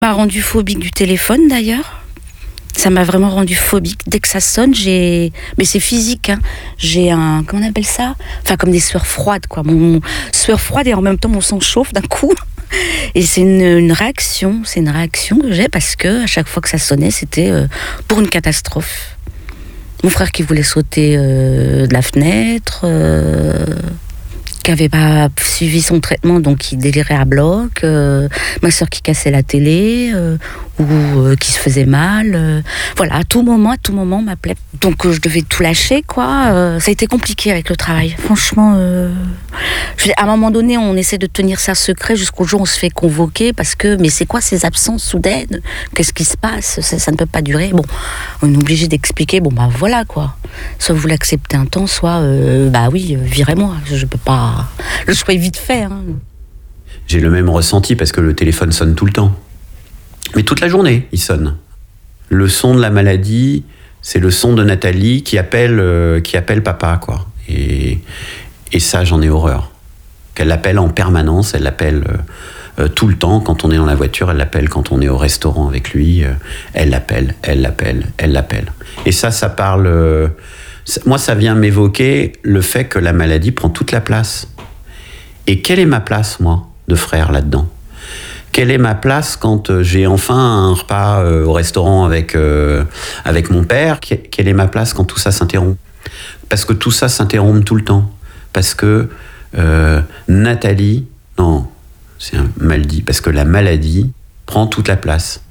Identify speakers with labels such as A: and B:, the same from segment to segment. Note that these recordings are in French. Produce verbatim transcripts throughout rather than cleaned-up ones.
A: M'a rendu phobique du téléphone d'ailleurs. Ça m'a vraiment rendu phobique. Dès que ça sonne, j'ai... Mais c'est physique, hein. J'ai un... Comment on appelle ça ? Enfin, comme des sueurs froides, quoi. Mon, mon... Sueur froide et en même temps, mon sang chauffe d'un coup. Et c'est une, une réaction. C'est une réaction que j'ai parce que à chaque fois que ça sonnait, c'était euh, pour une catastrophe. Mon frère qui voulait sauter euh, de la fenêtre... Euh... qui n'avait pas suivi son traitement, donc qui délirait à bloc, euh, ma soeur qui cassait la télé, euh, ou euh, qui se faisait mal. Euh, voilà, à tout moment, à tout moment, on m'appelait. Donc euh, je devais tout lâcher, quoi. Euh, ça a été compliqué avec le travail. Franchement, euh, je, à un moment donné, on essaie de tenir ça secret jusqu'au jour où on se fait convoquer, parce que, mais c'est quoi ces absences soudaines ? Qu'est-ce qui se passe ? ça, ça ne peut pas durer. Bon, on est obligé d'expliquer, bon bah voilà, quoi. Soit vous l'acceptez un temps, soit, euh, bah oui, virez-moi. Je peux pas... Le choix est vite fait. Hein.
B: J'ai le même ressenti parce que le téléphone sonne tout le temps. Mais toute la journée, il sonne. Le son de la maladie, c'est le son de Nathalie qui appelle, euh, qui appelle papa, quoi. Et, et ça, j'en ai horreur. Qu'elle l'appelle en permanence, elle l'appelle euh, euh, tout le temps. Quand on est dans la voiture, elle l'appelle. Quand on est au restaurant avec lui, euh, elle l'appelle, elle l'appelle, elle l'appelle. Et ça, ça parle... Euh, Moi, ça vient m'évoquer le fait que la maladie prend toute la place. Et quelle est ma place, moi, de frère là-dedans ? Quelle est ma place quand j'ai enfin un repas euh, au restaurant avec, euh, avec mon père ? Quelle est ma place quand tout ça s'interrompt ? Parce que tout ça s'interrompt tout le temps. Parce que euh, Nathalie... Non, c'est un mal dit. Parce que la maladie prend toute la place.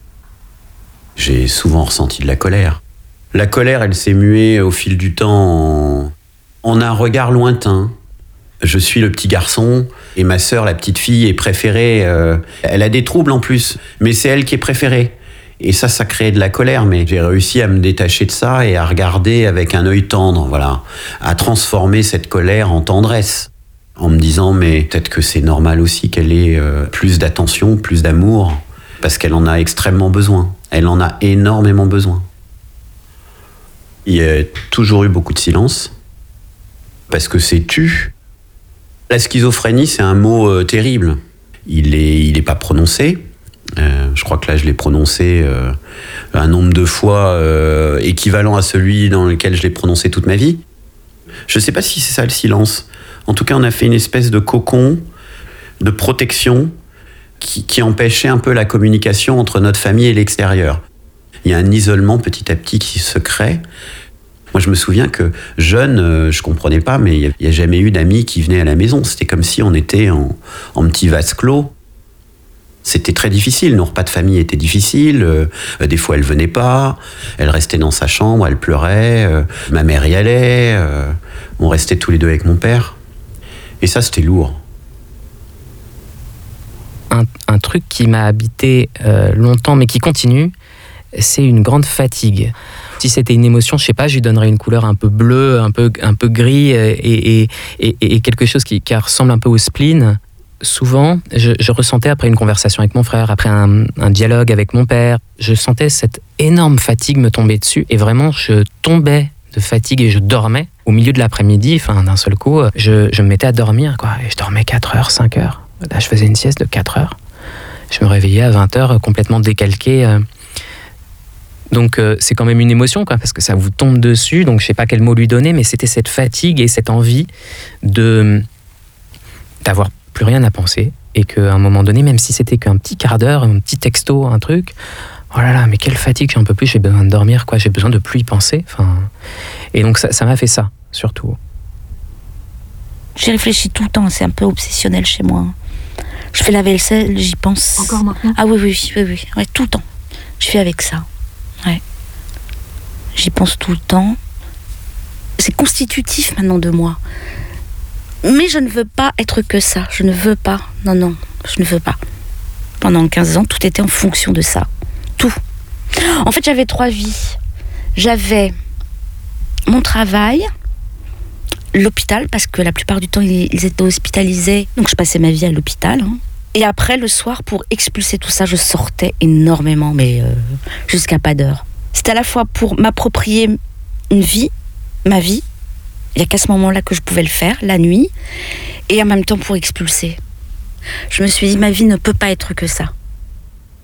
B: J'ai souvent ressenti de la colère. La colère, elle s'est muée au fil du temps en, en un regard lointain. Je suis le petit garçon et ma sœur, la petite fille, est préférée. Euh, elle a des troubles en plus, mais c'est elle qui est préférée. Et ça, ça crée de la colère, mais j'ai réussi à me détacher de ça et à regarder avec un œil tendre, voilà, à transformer cette colère en tendresse, en me disant, mais peut-être que c'est normal aussi qu'elle ait euh, plus d'attention, plus d'amour, parce qu'elle en a extrêmement besoin. Elle en a énormément besoin. Il y a toujours eu beaucoup de silence, parce que c'est tu. La schizophrénie, c'est un mot euh, terrible. Il est, il est pas prononcé. Euh, je crois que là, je l'ai prononcé euh, un nombre de fois euh, équivalent à celui dans lequel je l'ai prononcé toute ma vie. Je sais pas si c'est ça le silence. En tout cas, on a fait une espèce de cocon de protection qui, qui empêchait un peu la communication entre notre famille et l'extérieur. Il y a un isolement petit à petit qui se crée. Moi, je me souviens que jeune, euh, je comprenais pas, mais il n'y a, a jamais eu d'amis qui venaient à la maison. C'était comme si on était en, en petit vase clos. C'était très difficile. Nos repas de famille étaient difficiles. Euh, des fois, elle venait pas. Elle restait dans sa chambre, elle pleurait. Euh, ma mère y allait. Euh, on restait tous les deux avec mon père. Et ça, c'était lourd.
C: Un, un truc qui m'a habité euh, longtemps, mais qui continue, c'est une grande fatigue. Si c'était une émotion, je sais pas, je lui donnerais une couleur un peu bleue, un peu, un peu gris et, et, et, et quelque chose qui, qui ressemble un peu au spleen. Souvent, je, je ressentais après une conversation avec mon frère, après un, un dialogue avec mon père, je sentais cette énorme fatigue me tomber dessus et vraiment, je tombais de fatigue et je dormais. Au milieu de l'après-midi, enfin, d'un seul coup, je, je me mettais à dormir, quoi. Et je dormais quatre heures, cinq heures. Là, je faisais une sieste de quatre heures. Je me réveillais à vingt heures, complètement décalqué. Donc euh, c'est quand même une émotion, quoi, parce que ça vous tombe dessus, donc je sais pas quel mot lui donner, mais c'était cette fatigue et cette envie de d'avoir plus rien à penser, et qu'à un moment donné, même si c'était qu'un petit quart d'heure, un petit texto, un truc, oh là là, mais quelle fatigue, j'en peux plus, j'ai besoin de dormir, quoi, j'ai besoin de plus y penser. Enfin, et donc ça, ça m'a fait ça, surtout.
A: J'y réfléchis tout le temps, c'est un peu obsessionnel chez moi. Je fais la vaisselle, j'y pense.
D: Encore maintenant ?
A: Ah oui, oui, oui, oui, ouais, tout le temps. Je fais avec ça. Ouais. J'y pense tout le temps. C'est constitutif maintenant de moi. Mais je ne veux pas être que ça. Je ne veux pas. Non, non, je ne veux pas. Pendant quinze ans, tout était en fonction de ça. Tout. En fait, j'avais trois vies. J'avais mon travail, l'hôpital, parce que la plupart du temps, ils étaient hospitalisés. Donc, je passais ma vie à l'hôpital. Hein. Et après, le soir, pour expulser tout ça, je sortais énormément, mais euh, jusqu'à pas d'heure. C'était à la fois pour m'approprier une vie, ma vie, il n'y a qu'à ce moment-là que je pouvais le faire, la nuit, et en même temps pour expulser. Je me suis dit, ma vie ne peut pas être que ça.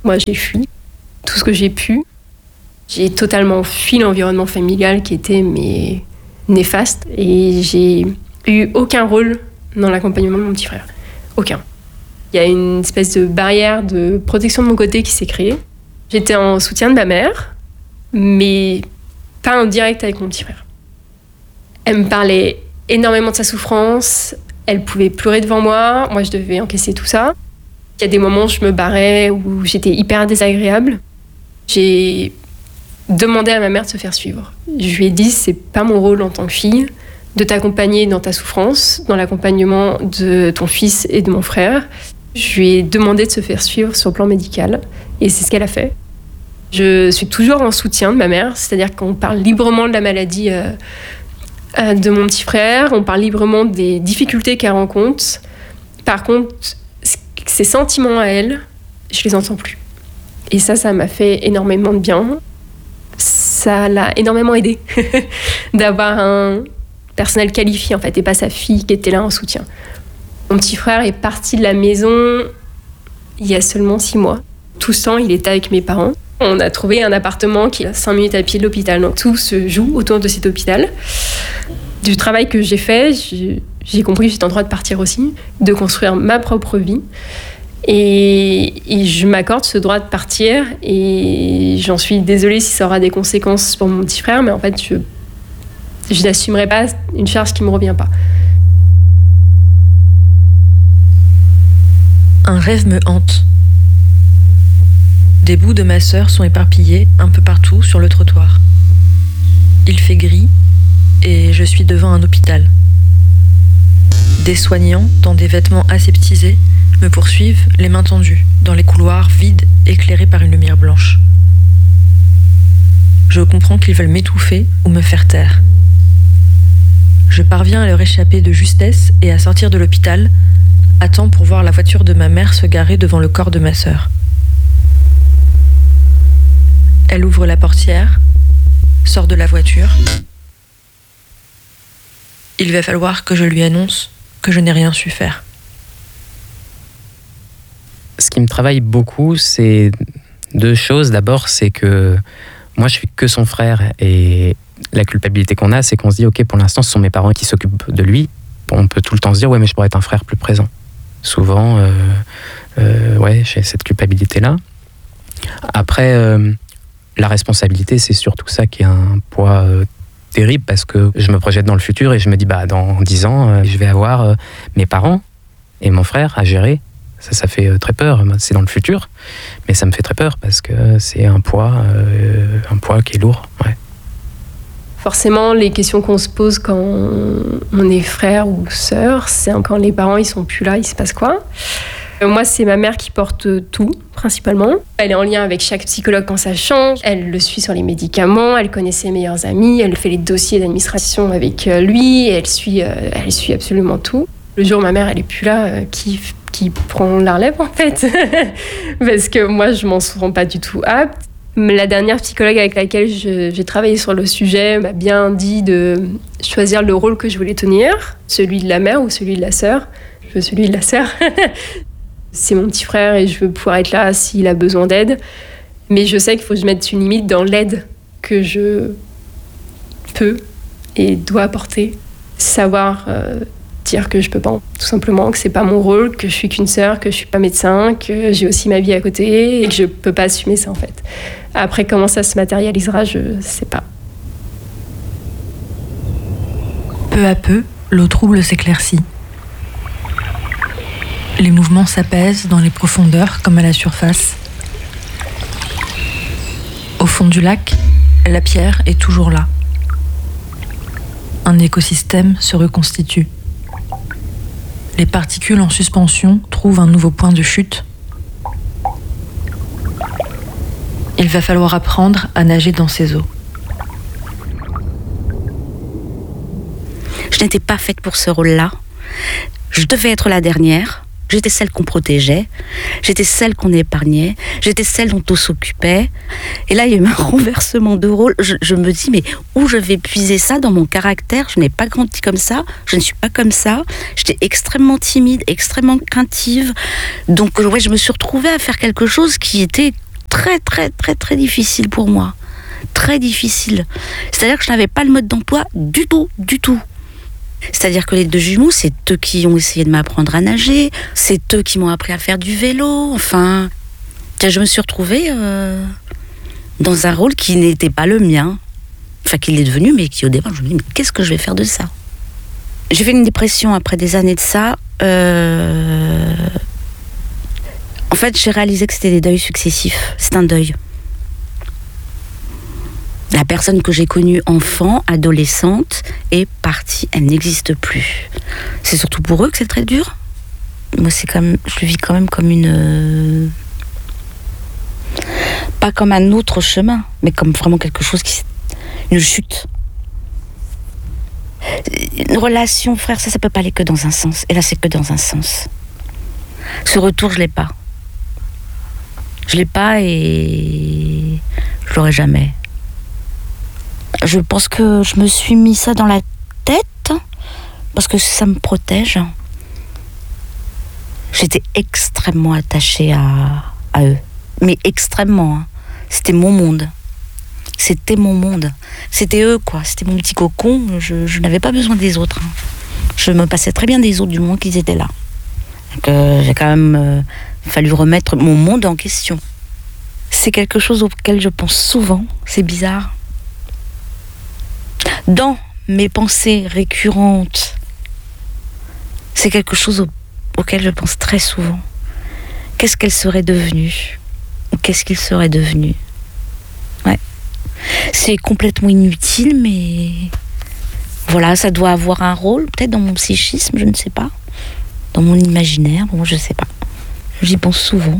D: Moi, j'ai fui tout ce que j'ai pu. J'ai totalement fui l'environnement familial qui était mais, néfaste. Et j'ai eu aucun rôle dans l'accompagnement de mon petit frère. Aucun. Il y a une espèce de barrière de protection de mon côté qui s'est créée. J'étais en soutien de ma mère, mais pas en direct avec mon petit frère. Elle me parlait énormément de sa souffrance. Elle pouvait pleurer devant moi. Moi, je devais encaisser tout ça. Il y a des moments où je me barrais, où j'étais hyper désagréable. J'ai demandé à ma mère de se faire suivre. Je lui ai dit, c'est pas mon rôle en tant que fille de t'accompagner dans ta souffrance, dans l'accompagnement de ton fils et de mon frère. Je lui ai demandé de se faire suivre sur le plan médical, et c'est ce qu'elle a fait. Je suis toujours en soutien de ma mère, c'est-à-dire qu'on parle librement de la maladie euh, euh, de mon petit frère, on parle librement des difficultés qu'elle rencontre. Par contre, ses sentiments à elle, je les entends plus. Et ça, ça m'a fait énormément de bien. Ça l'a énormément aidé d'avoir un personnel qualifié, en fait, et pas sa fille qui était là en soutien. Mon petit frère est parti de la maison il y a seulement six mois. Tout ce temps, il était avec mes parents. On a trouvé un appartement qui est à cinq minutes à pied de l'hôpital. Donc tout se joue autour de cet hôpital. Du travail que j'ai fait, j'ai, j'ai compris que j'étais en droit de partir aussi, de construire ma propre vie. Et, et je m'accorde ce droit de partir. Et j'en suis désolée si ça aura des conséquences pour mon petit frère, mais en fait, je, je n'assumerai pas une charge qui ne me revient pas.
E: Un rêve me hante. Des bouts de ma sœur sont éparpillés un peu partout sur le trottoir. Il fait gris et je suis devant un hôpital. Des soignants, dans des vêtements aseptisés, me poursuivent les mains tendues, dans les couloirs vides éclairés par une lumière blanche. Je comprends qu'ils veulent m'étouffer ou me faire taire. Je parviens à leur échapper de justesse et à sortir de l'hôpital, à temps pour voir la voiture de ma mère se garer devant le corps de ma sœur. Elle ouvre la portière, sort de la voiture. Il va falloir que je lui annonce que je n'ai rien su faire.
C: Ce qui me travaille beaucoup, c'est deux choses. D'abord, c'est que moi, je suis que son frère, et la culpabilité qu'on a, c'est qu'on se dit, ok, pour l'instant, ce sont mes parents qui s'occupent de lui. On peut tout le temps se dire, ouais, mais je pourrais être un frère plus présent. Souvent, euh, euh, ouais, j'ai cette culpabilité-là. Après, euh, la responsabilité, c'est surtout ça qui est un poids euh, terrible, parce que je me projette dans le futur et je me dis, bah, dans dix ans, euh, je vais avoir euh, mes parents et mon frère à gérer. Ça, ça fait euh, très peur. C'est dans le futur, mais ça me fait très peur parce que c'est un poids, euh, un poids qui est lourd. Ouais.
D: Forcément, les questions qu'on se pose quand on est frère ou sœur, c'est quand les parents ils sont plus là, il se passe quoi ? Moi, c'est ma mère qui porte tout, principalement. Elle est en lien avec chaque psychologue quand ça change. Elle le suit sur les médicaments, elle connaît ses meilleurs amis, elle fait les dossiers d'administration avec lui, elle suit, elle suit absolument tout. Le jour où ma mère elle est plus là, qui, qui prend la relève en fait parce que moi, je m'en sens pas du tout apte. La dernière psychologue avec laquelle je, j'ai travaillé sur le sujet m'a bien dit de choisir le rôle que je voulais tenir, celui de la mère ou celui de la sœur. Je veux celui de la sœur. C'est mon petit frère et je veux pouvoir être là s'il a besoin d'aide. Mais je sais qu'il faut que je mette une limite dans l'aide que je peux et dois apporter. Savoir euh, dire que je peux pas, tout simplement, que c'est pas mon rôle, que je suis qu'une sœur, que je suis pas médecin, que j'ai aussi ma vie à côté et que je peux pas assumer ça en fait. Après, comment ça se matérialisera, je sais pas.
E: Peu à peu, l'eau trouble s'éclaircit. Les mouvements s'apaisent dans les profondeurs comme à la surface. Au fond du lac, la pierre est toujours là. Un écosystème se reconstitue. Les particules en suspension trouvent un nouveau point de chute. Il va falloir apprendre à nager dans ces eaux.
A: Je n'étais pas faite pour ce rôle-là. Je devais être la dernière. J'étais celle qu'on protégeait, j'étais celle qu'on épargnait, j'étais celle dont on s'occupait. Et là, il y a eu un renversement de rôle. Je, je me dis, mais où je vais puiser ça dans mon caractère ? Je n'ai pas grandi comme ça, je ne suis pas comme ça. J'étais extrêmement timide, extrêmement craintive. Donc, ouais, je me suis retrouvée à faire quelque chose qui était très, très, très, très difficile pour moi. Très difficile. C'est-à-dire que je n'avais pas le mode d'emploi du tout, du tout. C'est-à-dire que les deux jumeaux, c'est eux qui ont essayé de m'apprendre à nager, c'est eux qui m'ont appris à faire du vélo, enfin... Je me suis retrouvée euh, dans un rôle qui n'était pas le mien. Enfin, qui l'est devenu, mais qui au départ, je me dis, mais qu'est-ce que je vais faire de ça ? J'ai fait une dépression après des années de ça. Euh... En fait, j'ai réalisé que c'était des deuils successifs. C'est un deuil. La personne que j'ai connue enfant, adolescente, est partie. Elle n'existe plus. C'est surtout pour eux que c'est très dur. Moi, c'est comme, je le vis quand même comme une... Pas comme un autre chemin, mais comme vraiment quelque chose qui... Une chute. Une relation, frère, ça, ça peut pas aller que dans un sens. Et là, c'est que dans un sens. Ce retour, je l'ai pas. Je l'ai pas et je l'aurai jamais. Je pense que je me suis mis ça dans la tête parce que ça me protège. J'étais extrêmement attachée à, à eux. Mais extrêmement. Hein. C'était mon monde. C'était mon monde. C'était eux, quoi. C'était mon petit cocon. Je, je n'avais pas besoin des autres. Hein. Je me passais très bien des autres du moment qu'ils étaient là. Donc, euh, j'ai quand même euh, fallu remettre mon monde en question. C'est quelque chose auquel je pense souvent. C'est bizarre. Dans mes pensées récurrentes, c'est quelque chose au, auquel je pense très souvent. Qu'est-ce qu'elle serait devenue ? Ou qu'est-ce qu'il serait devenu ? Ouais. C'est complètement inutile, mais voilà, ça doit avoir un rôle, peut-être dans mon psychisme, je ne sais pas. Dans mon imaginaire, bon, je ne sais pas. J'y pense souvent.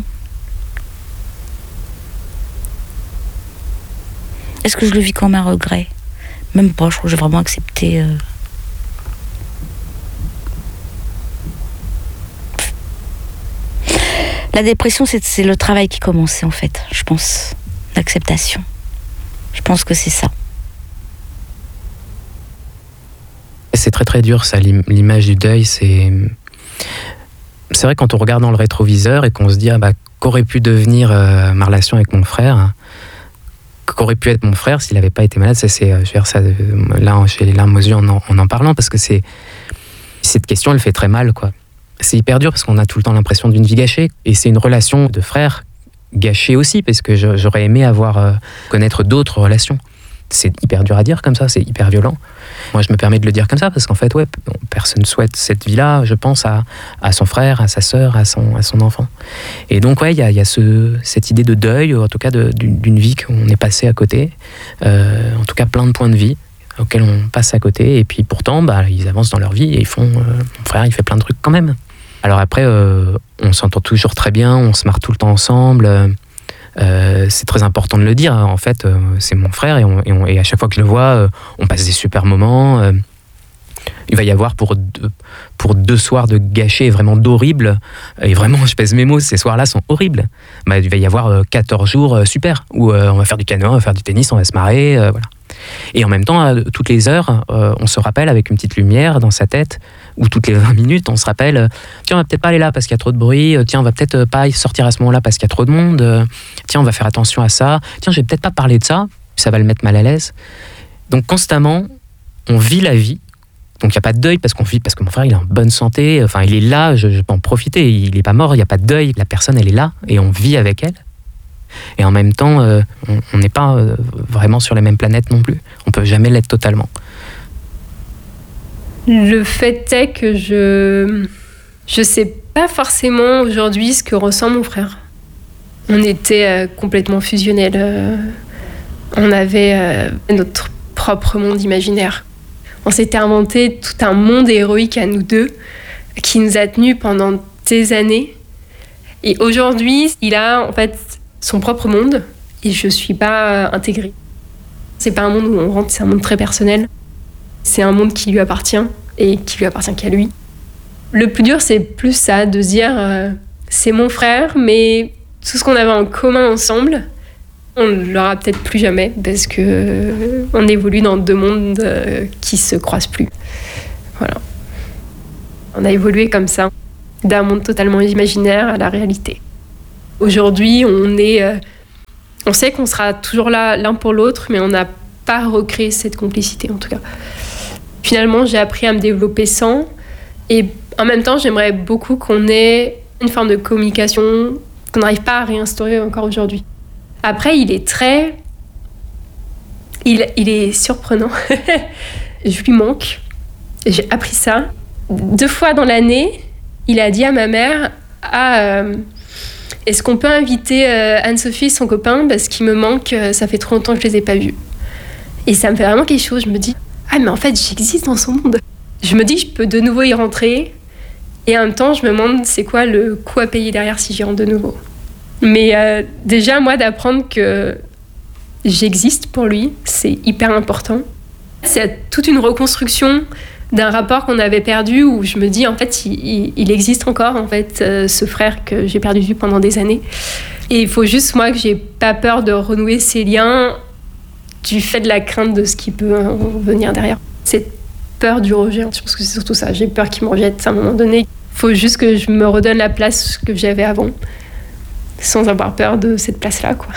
A: Est-ce que je le vis comme un regret ? Même pas, je crois que j'ai vraiment accepté... Euh... La dépression, c'est, c'est le travail qui commençait, en fait, je pense. L'acceptation. Je pense que c'est ça.
C: C'est très très dur, ça, l'image du deuil. C'est, c'est vrai, quand on regarde dans le rétroviseur et qu'on se dit, ah bah, qu'aurait pu devenir euh, ma relation avec mon frère, qu'aurait pu être mon frère s'il n'avait pas été malade, ça, c'est, je veux dire, ça, là, j'ai les larmes aux yeux en en, en, en parlant, parce que c'est, cette question, elle fait très mal, quoi. C'est hyper dur parce qu'on a tout le temps l'impression d'une vie gâchée. Et c'est une relation de frère gâchée aussi, parce que j'aurais aimé avoir, euh, connaître d'autres relations. C'est hyper dur à dire comme ça, c'est hyper violent. Moi, je me permets de le dire comme ça, parce qu'en fait, ouais, personne souhaite cette vie-là, je pense, à, à son frère, à sa sœur, à son, à son enfant. Et donc, ouais, il y a, y a ce, cette idée de deuil, ou en tout cas de, d'une, d'une vie qu'on est passé à côté. Euh, en tout cas, plein de points de vie auxquels on passe à côté. Et puis pourtant, bah, ils avancent dans leur vie et ils font... Euh, mon frère, il fait plein de trucs quand même. Alors après, euh, on s'entend toujours très bien, on se marre tout le temps ensemble. Euh, c'est très important de le dire. En fait, euh, c'est mon frère et, on, et, on, et à chaque fois que je le vois, euh, on passe des super moments. Euh, il va y avoir pour deux, pour deux soirs de gâchés vraiment d'horribles. Et vraiment, je pèse mes mots, ces soirs-là sont horribles. Bah, il va y avoir euh, quatorze jours euh, super, où euh, on va faire du canoë, on va faire du tennis, on va se marrer. Euh, voilà. Et en même temps, à toutes les heures, euh, on se rappelle avec une petite lumière dans sa tête, ou toutes les vingt minutes, on se rappelle, euh, tiens, on va peut-être pas aller là parce qu'il y a trop de bruit, euh, tiens, on va peut-être pas sortir à ce moment-là parce qu'il y a trop de monde, euh, tiens, on va faire attention à ça, tiens, je vais peut-être pas parler de ça, ça va le mettre mal à l'aise. Donc constamment, on vit la vie, donc il n'y a pas de deuil parce qu'on vit, parce que mon frère, il est en bonne santé, enfin, il est là, je, je peux en profiter, il n'est pas mort, il n'y a pas de deuil, la personne, elle est là, et on vit avec elle. Et en même temps, euh, on n'est pas euh, vraiment sur les mêmes planètes non plus. On peut jamais l'être totalement.
D: Le fait est que je je sais pas forcément aujourd'hui ce que ressent mon frère. On était euh, complètement fusionnels. Euh, on avait euh, notre propre monde imaginaire. On s'était inventé tout un monde héroïque à nous deux qui nous a tenus pendant des années. Et aujourd'hui, il a en fait son propre monde et je suis pas intégrée. C'est pas un monde où on rentre, c'est un monde très personnel. C'est un monde qui lui appartient et qui lui appartient qu'à lui. Le plus dur, c'est plus ça, de se dire euh, c'est mon frère, mais tout ce qu'on avait en commun ensemble, on ne l'aura peut-être plus jamais parce que euh, on évolue dans deux mondes euh, qui se croisent plus. Voilà. On a évolué comme ça, d'un monde totalement imaginaire à la réalité. Aujourd'hui, on est euh, On sait qu'on sera toujours là l'un pour l'autre, mais on n'a pas recréé cette complicité en tout cas. Finalement, j'ai appris à me développer sans, et en même temps, j'aimerais beaucoup qu'on ait une forme de communication qu'on n'arrive pas à réinstaurer encore aujourd'hui. Après, il est très... Il, il est surprenant. Je lui manque. J'ai appris ça. Deux fois dans l'année, il a dit à ma mère ah, euh, est-ce qu'on peut inviter euh, Anne-Sophie, son copain, parce qu'il me manque, euh, ça fait trop longtemps que je les ai pas vus. Et ça me fait vraiment quelque chose. Je me dis ah, mais en fait, j'existe dans son monde. Je me dis je peux de nouveau y rentrer. Et en même temps, je me demande c'est quoi le coût à payer derrière si j'y rentre de nouveau. Mais euh, déjà, moi, d'apprendre que j'existe pour lui, c'est hyper important. C'est toute une reconstruction d'un rapport qu'on avait perdu où je me dis, en fait, il, il existe encore, en fait, euh, ce frère que j'ai perdu de vue pendant des années. Et il faut juste, moi, que j'ai pas peur de renouer ces liens du fait de la crainte de ce qui peut venir derrière. Cette peur du rejet, je pense que c'est surtout ça. J'ai peur qu'il me rejette à un moment donné. Il faut juste que je me redonne la place que j'avais avant, sans avoir peur de cette place-là, quoi.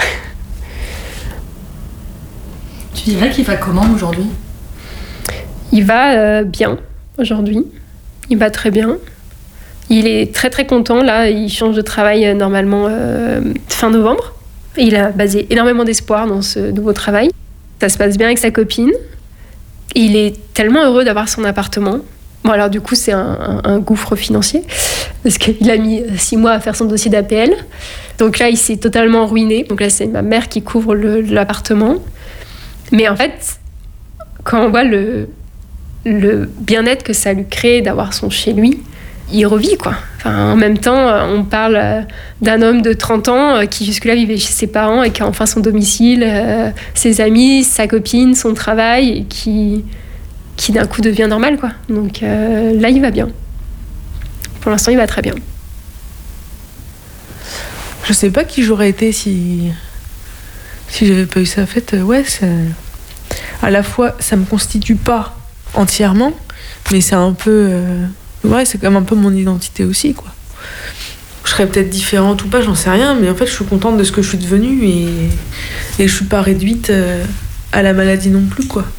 E: Tu dirais qu'il va comment aujourd'hui ?
D: Il va euh, bien aujourd'hui. Il va très bien. Il est très très content. Là, il change de travail euh, normalement euh, fin novembre. Et il a basé énormément d'espoir dans ce nouveau travail. Ça se passe bien avec sa copine. Et il est tellement heureux d'avoir son appartement. Bon, alors du coup, c'est un, un, un gouffre financier parce qu'il a mis six mois à faire son dossier d'A P L. Donc là, il s'est totalement ruiné. Donc là, c'est ma mère qui couvre le, l'appartement. Mais en fait, quand on voit le, le bien-être que ça lui crée d'avoir son chez lui, il revit, quoi. Enfin, en même temps, on parle d'un homme de trente ans qui jusque-là vivait chez ses parents et qui a enfin son domicile, euh, ses amis, sa copine, son travail, et qui, qui d'un coup devient normal, quoi. Donc euh, là, il va bien. Pour l'instant, il va très bien.
F: Je sais pas qui j'aurais été si... Si j'avais pas eu ça, en fait, ouais, ça... à la fois, ça me constitue pas entièrement, mais c'est un peu... Euh... Ouais, c'est quand même un peu mon identité aussi, quoi. Je serais peut-être différente ou pas, j'en sais rien, mais en fait, je suis contente de ce que je suis devenue et, et je suis pas réduite euh, à la maladie non plus, quoi.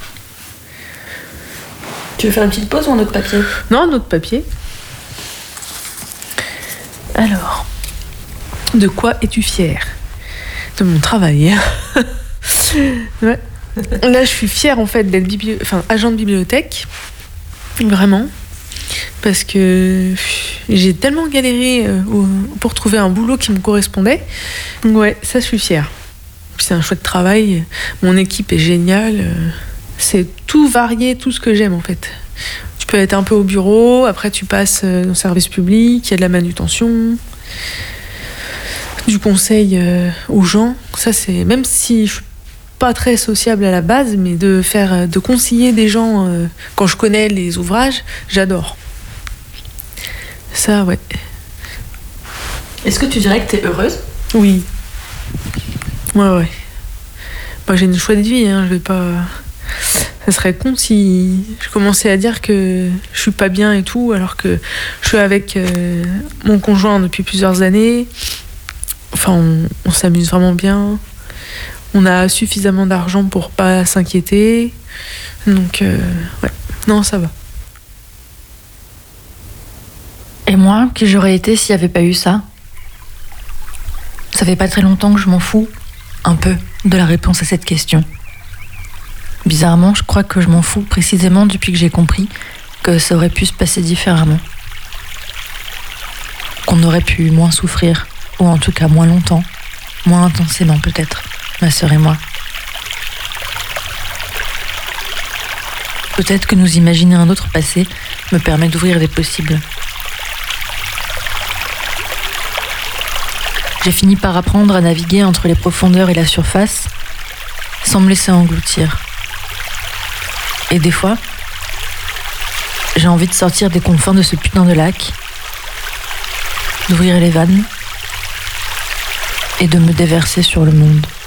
E: Tu veux faire une petite pause ou un autre papier ?
F: Non, un autre papier. Alors, de quoi es-tu fière ? De mon travail. Ouais. Là, je suis fière en fait d'être bibli... enfin, agent de bibliothèque, vraiment, parce que j'ai tellement galéré pour trouver un boulot qui me correspondait. Donc ouais, ça, je suis fière. Puis c'est un chouette travail. Mon équipe est géniale. C'est tout varié, tout ce que j'aime en fait. Tu peux être un peu au bureau, après tu passes au service public, il y a de la manutention, du conseil euh, aux gens. Ça, c'est, même si je suis pas très sociable à la base, mais de faire, de conseiller des gens euh, quand je connais les ouvrages, j'adore. Ça, ouais.
E: Est-ce que tu dirais que t'es heureuse ?
F: Oui. Ouais, ouais. Moi, j'ai une chouette vie, hein, je vais pas... Ça serait con si je commençais à dire que je suis pas bien et tout, alors que je suis avec euh, mon conjoint depuis plusieurs années. Enfin, on, on s'amuse vraiment bien. On a suffisamment d'argent pour pas s'inquiéter. Donc, euh, ouais. Non, ça va.
E: Et moi, qui j'aurais été s'il n'y avait pas eu ça ? Ça fait pas très longtemps que je m'en fous, un peu, de la réponse à cette question. Bizarrement, je crois que je m'en fous précisément depuis que j'ai compris que ça aurait pu se passer différemment. Qu'on aurait pu moins souffrir, ou en tout cas moins longtemps, moins intensément peut-être, ma sœur et moi. Peut-être que nous imaginer un autre passé me permet d'ouvrir des possibles. J'ai fini par apprendre à naviguer entre les profondeurs et la surface, sans me laisser engloutir. Et des fois, j'ai envie de sortir des confins de ce putain de lac, d'ouvrir les vannes et de me déverser sur le monde.